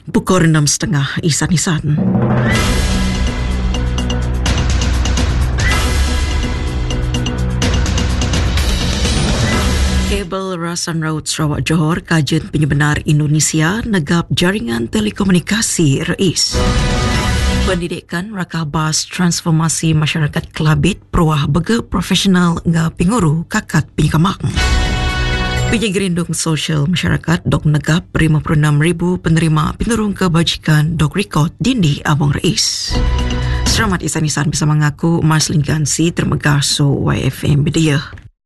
Pukul 6.30 Isan-Isan. Kabel Rasan Raut Sarawak Johor, kajian penyebenar Indonesia negap jaringan telekomunikasi RAIS. Pendidikan rakabas transformasi masyarakat Kelabit peruah bega profesional nga pinguru kakak pinyakamang. Penyegerindung sosial masyarakat dok negap 56,000 penerima penurung kebajikan dok rekod dindi abang RAIS. Selamat Isan-Isan bersama mengaku Marcelin Gansi termegaso YFM Bedia.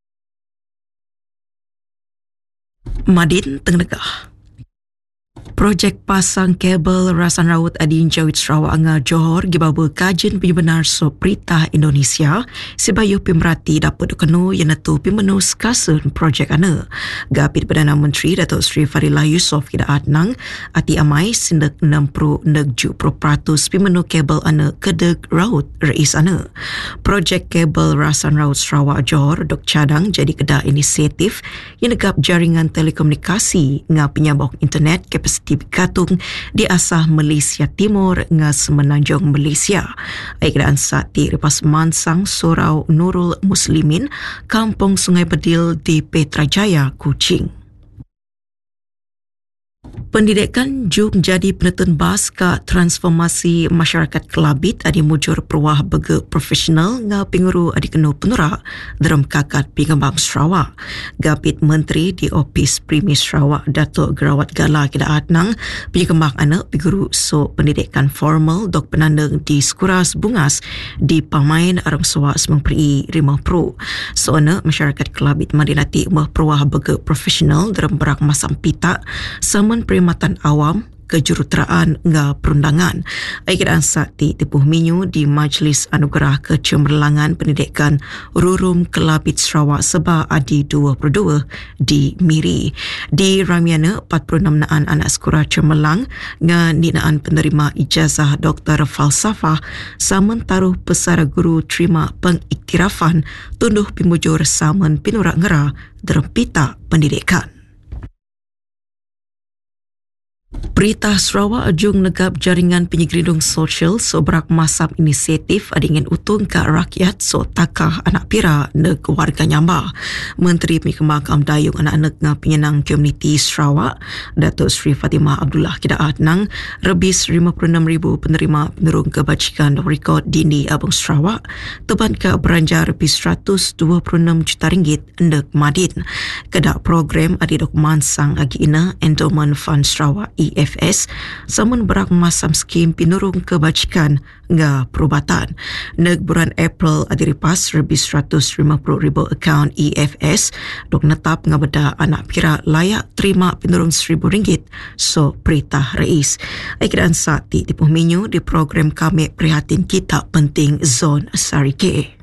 Madin Tenggegah. Projek pasang kabel rasan raut adin jawit Sarawak anga Johor gibaba kajian penyebenar so Peritah Indonesia sebayu pemerhati dapat dikenu yang netu pemenus kasun projek ana. Gapit Perdana Menteri Datuk Seri Fadilah Yusof kida adnang ati amai sindak 60% pemenu kabel ana kedeg raut RAIS ana. Projek kabel rasan raut Sarawak Johor dok cadang jadi kedah inisiatif yang negap jaringan telekomunikasi nga penyambung internet kapasiti Katung di asah Malaysia Timur nga semenanjung Malaysia. Aikadaan sati lepas Mansang Surau Nurul Muslimin, Kampung Sungai Bedil di Petrajaya, Kuching. Pendidikan juk jadi penetun bas ke transformasi masyarakat Kelabit adi mujur peruah bega profesional nga pinguru adi kenu penura dalam kakat pingembang Sarawak. Gapit Menteri di Opis Primis Sarawak Datuk Gerawat Gala kida adnang pingembang anak pinguru so pendidikan formal dok penandang di Skuras Bungas di Pamain Arang Sawak Semang Peri Rimah Pro. So anak masyarakat Kelabit madinati mah peruah bega profesional dalam berak masam pita saman perkhidmatan awam kejuruteraan nga perundangan. Aikadaan sakti tipuh minyu di Majlis Anugerah Kecemerlangan Pendidikan Rurum Kelabit Sarawak Seba Adi 22 di Miri. Di Ramiana 46 naan anak sekolah cemerlang nga ninaan penerima ijazah Doktor Falsafah saman taruh pesara guru terima pengiktirafan tunduh pimujur saman pinurak ngera derempita pendidikan. Peritah Sarawak ajung negap jaringan penyegerindung sosial sobrak masam inisiatif adingin utung ke rakyat so takah anak pira neg warga nyamba. Menteri Pengembang Amdayung anak-anak nga penyenang komuniti Sarawak Datuk Seri Fatimah Abdullah kida adnang rebis 56,000 penerima penurung kebajikan rekod dini abang Sarawak teban ke beranjar rebis 126 juta ringgit neg Madin. Kedak program adidok mansang agi ina Endowment Fund Sarawak EFS samun berak masam skim pinurung kebajikan nga perubatan. Neg bulan April adiripas rebis 150,000 akaun EFS dok netap nga beda anak pira layak terima pinurung RM1,000 so Peritah RAIS. Aikadaan sakti tipuh minyu di program kami prihatin kita penting zon Sarike.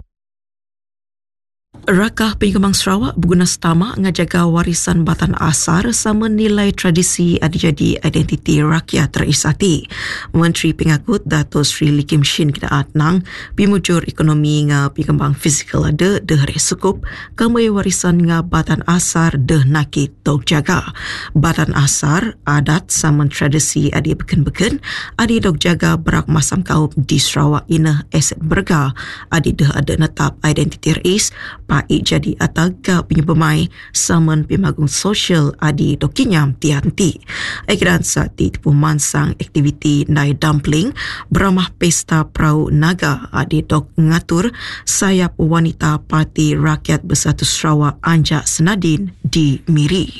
Rakah Pengembang Sarawak berguna setama ngajaga warisan batan asar sama nilai tradisi jadi identiti rakyat terisati. Menteri Pengakut Datuk Seri Lee Kim Shin kena adnang pimujur ekonomi nga Pengembang fizikal ada deh resukup kamai warisan nga batan asar deh nakit tok jaga. Batan asar adat sama tradisi adi beken-beken adi dok jaga berak masam kaup di Sarawak inah aset berga adi deh ada netap identiti RAIS Paik jadi ataga penyebemai saman pemagung sosial adi dokinyam tianti. Aikadaan sakti tipu mansang aktiviti nai dumpling beramah pesta Prau Naga adi dok ngatur sayap wanita Parti Rakyat Bersatu Sarawak Anjak Senadin di Miri.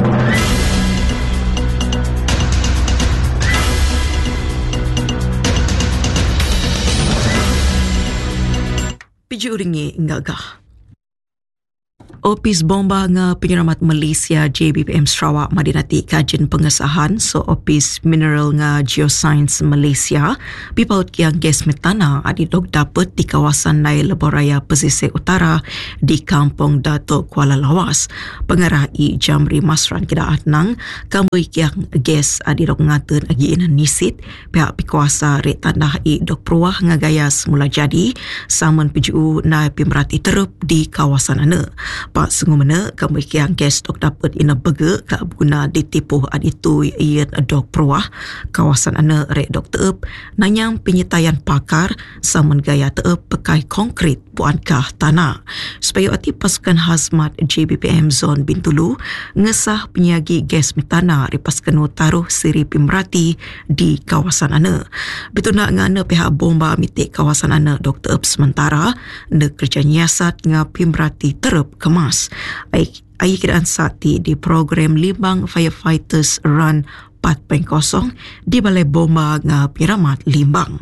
Piji uringi ngagah. Opis Bomba nga Penyelamat Malaysia JBPM Sarawak madinati kajian pengesahan so Opis Mineral nga Geoscience Malaysia pipaut kiang gas metana adidok dapat di kawasan Nai Leboraya Pesisir Utara di Kampung Datuk Kuala Lawas. Pengarah I Jamri Masran kida adnang kambui kiang gas adidok ngaten agi inan nisit pihak pikuasa rek tanah I dok peruah ngagaya semula jadi saman PJU Nai Pemerhati terup di kawasan ana. Pak sengumena kemungkinan gas dok dapat ina bega ka guna ditipuh aditu ian dok peruah kawasan ana rek dok teep nanyang penyitayan pakar samun gaya teep pakai konkrit buankah tanah. Supaya ati pasukan hazmat JBPM Zon Bintulu ngesah penyagi gas metana ripas kenu taruh siri Pimrati di kawasan ana. Betuna ngana pihak bomba mitik kawasan ana dok teep sementara ne kerja nyiasat nga Pimrati terep kemas. Ai kiraan sakti di program Limbang Firefighters Run 4.0 di Balai Bomba nga Piramat Limbang.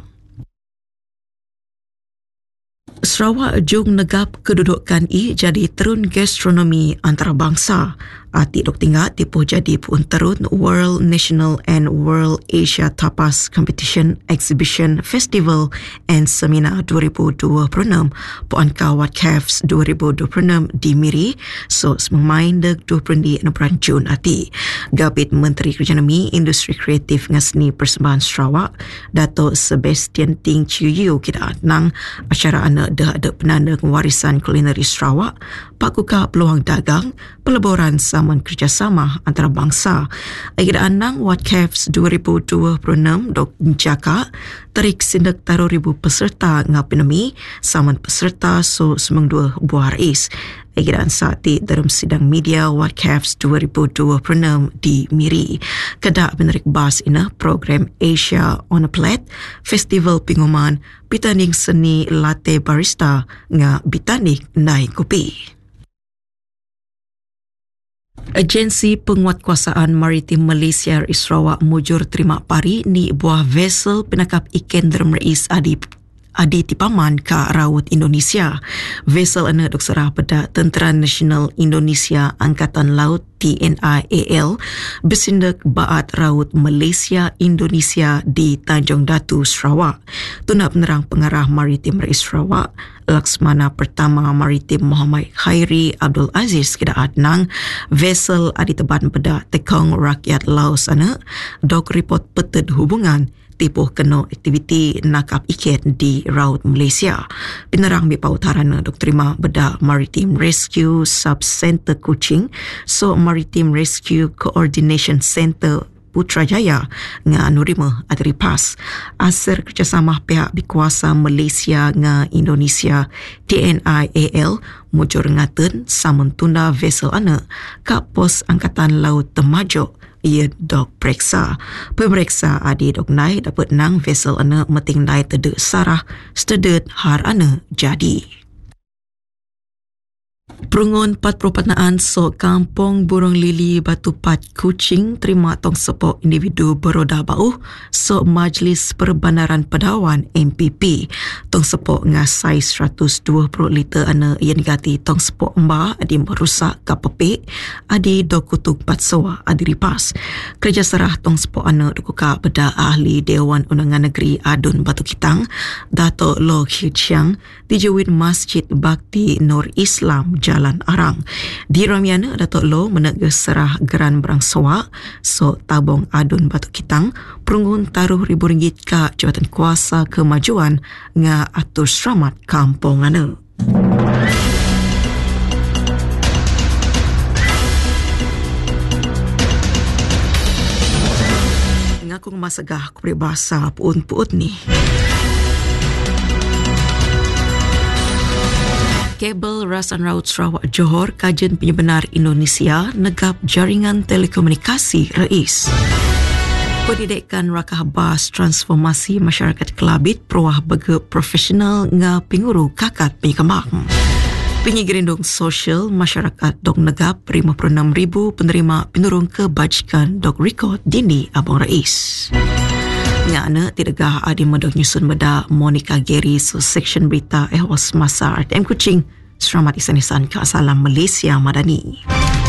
Sarawak jung negap kedudukan jadi terun gastronomi antarabangsa. Ati dok tinggal tipuh jadi pun terun World National and World Asia Tapas Competition Exhibition Festival and Seminar 2026 puan kawat CAFS 2026 di Miri so sememain dek 26 Jun ati. Gabit Menteri Kerjaya Industri Kreatif Ngasni Persembahan Sarawak Dato' Sebastian Ting Chiu kita nang acara anak dah ada penanda warisan kulineri Sarawak pakuka peluang dagang peleburan saman kerjasama antarabangsa. Akhir anang Wat CAFS 2026 dok jaka tarik sindak taruh ribu peserta ngapinami saman peserta so semang dua buah rais. Akhir saati dalam sidang media Wat CAFS 2026 di Miri. Kedak menarik bahas ina program Asia on a Plate Festival Pinguman Bitanding Seni Latte Barista nga bitanding nai kopi. Agensi Penguatkuasaan Maritim Malaysia Sarawak mujur terima pari ni buah vessel penangkap ikan dalam rais adi tipaman ka Raut Indonesia. Vessel ana dok serah pada Tentera Nasional Indonesia Angkatan Laut TNI AL bersindak Baat Raut Malaysia Indonesia di Tanjung Datu Sarawak. Tuna penerang pengarah Maritim Rais Sarawak Laksmana Pertama Maritim Muhammad Khairi Abdul Aziz kida adnang vessel adi teban pada Tekong Rakyat Laos ana dok report peted hubungan tipuh kena aktiviti nakap ikan di Raut Malaysia. Penerang Bipau Tarana dok terima beda Maritime Rescue Sub-Center Kuching so Maritime Rescue Coordination Center Putrajaya nga nurima adri pas asar kerjasama pihak bikuasa Malaysia nga Indonesia TNI AL mujur ngaten samun tunda vessel ana ka pos Angkatan Laut Temajuk ia dok periksa. Pemeriksa adi dok nai dapat nang vessel ana meting nai tedek sarah stedet har ana jadi. Perungun 40 Patnaan so Kampung Burung Lili Batu Pat Kuching terima tong sepok individu beroda bauh so Majlis Perbandaran Pedawan MPP. Tong sepok ngasai 120 liter ana yang digati tong sepok mba adi merusak kapepek adi dokutuk patsoa adi ripas. Kerja serah tong sepok ana dukuka beda ahli Dewan Undangan Negeri Adun Batu Kitang Dato' Lo Hiu Chiang dijawid Masjid Bakti Nur Islam Jalan Arang. Di Ramiana Dato' Lo menegas serah geran berang soak so tabung Adun Batu Kitang perunggun taruh RM1,000 ka Jabatan Kuasa Kemajuan nga atur selamat kampung ana. Ngaku masagah ku bahasa puun-puun ni. Kabel Rasan Raut Sarawak Johor Kajian Penyebenar Indonesia negap jaringan telekomunikasi Rais. Pendidikan rakah bas transformasi masyarakat Kelabit peruah bega profesional nga pinguru kakat penyekembang. Penyigerindung sosial masyarakat dok negap 56,000 penerima penurung kebajikan dok rekod dini Abang Rais. Ngana tidakah adi medok nyusun beda Monica Gary so section berita ehwas masa RTM Kuching. Selamat isan-isan ke asalam Malaysia Madani.